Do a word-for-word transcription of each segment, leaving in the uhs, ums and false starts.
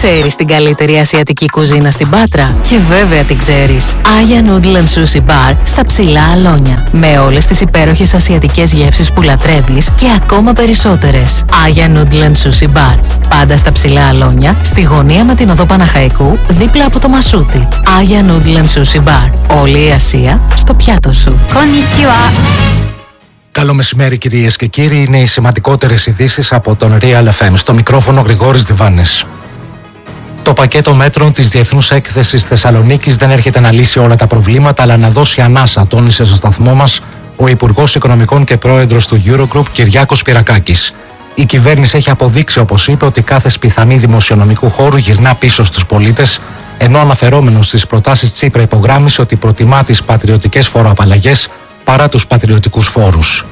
Ξέρεις την καλύτερη ασιατική κουζίνα στην Πάτρα? Και βέβαια την ξέρεις. Aya Noodle and Sushi Bar στα Ψηλά Αλόνια. Με όλες τις υπέροχες ασιατικές γεύσεις που λατρεύεις και ακόμα περισσότερες. Aya Noodle and Sushi Bar. Πάντα στα Ψηλά Αλόνια, στη γωνία με την οδό Παναχαϊκού, δίπλα από το Μασούτι. Aya Noodle and Sushi Bar. Όλη η Ασία στο πιάτο σου. Konnichiwa. Καλό μεσημέρι κυρίες και κύριοι, είναι οι σημαντικότερες ειδήσεις από τον Real εφ εμ. Στο μικρόφωνο Γρηγόρης Διβάνης. Το πακέτο μέτρων της Διεθνούς Έκθεσης Θεσσαλονίκης δεν έρχεται να λύσει όλα τα προβλήματα, αλλά να δώσει ανάσα, τόνισε στο σταθμό μας ο Υπουργός Οικονομικών και Πρόεδρος του Eurogroup, Κυριάκος Πυρακάκης. Η κυβέρνηση έχει αποδείξει, όπως είπε, ότι κάθε σπιθανή δημοσιονομικού χώρου γυρνά πίσω στους πολίτες, ενώ αναφερόμενος στις προτάσεις Τσίπρα υπογράμμισε ότι προτιμά τις πατριωτικές φοροαπαλλαγές παρά τους πατριωτικούς φόρους.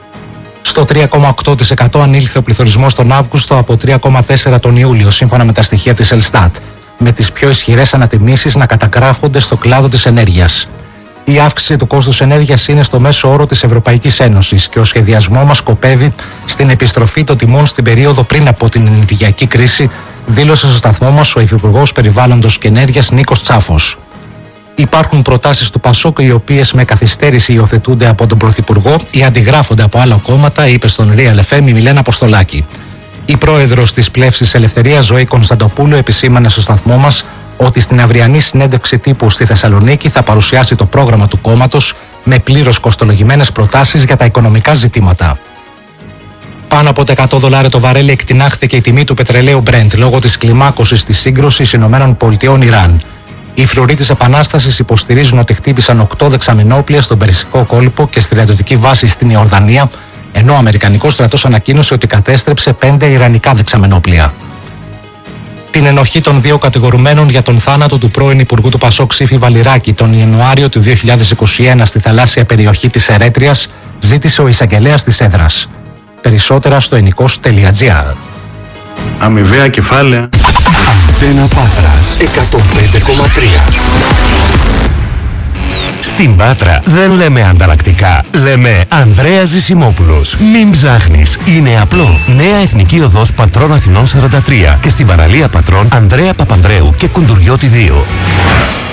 Στο τρία κόμμα οκτώ τοις εκατό ανήλθε ο πληθωρισμός τον Αύγουστο από τρία κόμμα τέσσερα τοις εκατό τον Ιούλιο, σύμφωνα με τα στοιχεία της Ελστάτ, με τις πιο ισχυρές ανατιμήσεις να καταγράφονται στο κλάδο της ενέργειας. Η αύξηση του κόστους ενέργειας είναι στο μέσο όρο της Ευρωπαϊκής Ένωσης και ο σχεδιασμός μας σκοπεύει στην επιστροφή των τιμών στην περίοδο πριν από την ενεργειακή κρίση, δήλωσε στο σταθμό μας ο Υφυπουργός Περιβάλλοντος και Ενέργειας Νίκος Τσάφος. Υπάρχουν προτάσεις του Πασόκ οι οποίες με καθυστέρηση υιοθετούνται από τον Πρωθυπουργό ή αντιγράφονται από άλλα κόμματα, είπε στον Real εφ εμ η Μιλένα Αποστολάκη. Η πρόεδρος της Πλεύσης Ελευθερίας, Ζωή Κωνσταντοπούλου, επισήμανε στο σταθμό μας ότι στην αυριανή συνέντευξη τύπου στη Θεσσαλονίκη θα παρουσιάσει το πρόγραμμα του κόμματος με πλήρως κοστολογημένες προτάσεις για τα οικονομικά ζητήματα. Πάνω από τα εκατό δολάρια το βαρέλι εκτινάχθηκε η τιμή του πετρελαίου Brent λόγω της κλιμάκωσης της σύγκρουσης ΗΠΑ-Ιράν. Οι φρουροί της Επανάστασης υποστηρίζουν ότι χτύπησαν οκτώ δεξαμενόπλια στον Περσικό κόλπο και στρατιωτική βάση στην Ιορδανία, ενώ ο Αμερικανικός στρατός ανακοίνωσε ότι κατέστρεψε πέντε ιρανικά δεξαμενόπλια. Την ενοχή των δύο κατηγορουμένων για τον θάνατο του πρώην Υπουργού του Πασόκ Σύφη Βαλιράκη τον Ιανουάριο του δύο χιλιάδες είκοσι ένα στη θαλάσσια περιοχή της Ερέτριας ζήτησε ο εισαγγελέας της έδρας. Περισσότερα στο ενικός τελεία τζι άρ. Αμοιβαία κεφάλαια. Αντένα Πάτρας εκατόν πέντε κόμμα τρία. Στην Πάτρα δεν λέμε ανταλλακτικά, λέμε Ανδρέας Ζησιμόπουλος. Μην ψάχνεις, είναι απλό. Νέα Εθνική Οδός Πατρών Αθηνών σαράντα τρία και στην παραλία Πατρών Ανδρέα Παπανδρέου και Κουντουριώτη δύο.